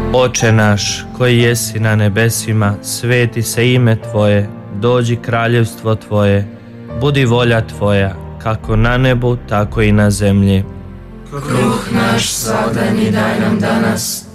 Oče naš, koji jesi na nebesima, sveti se ime Tvoje, dođi kraljevstvo Tvoje, budi volja Tvoja, kako na nebu, tako i na zemlji. Kruh naš svakdanji daj nam danas